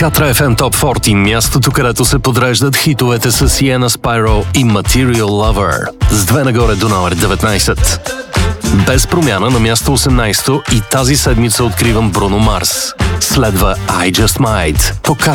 Катра FM Top 40, мястото, където се подреждат хитовете с Sienna Spyro и Material Lover. С две нагоре до номер 19. Без промяна на място 18 и тази седмица откривам Бруно Марс. Следва I Just Might по